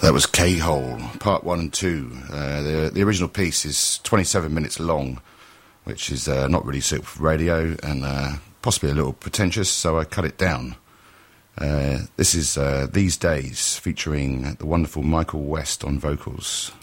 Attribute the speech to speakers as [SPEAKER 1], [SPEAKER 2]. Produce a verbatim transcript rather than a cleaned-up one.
[SPEAKER 1] That was K-Hole, part one and two. Uh, the, the original piece is twenty-seven minutes long, which is uh, not really suitable for radio and uh, possibly a little pretentious, so I cut it down. Uh, this is uh, These Days, featuring the wonderful Michael West on vocals.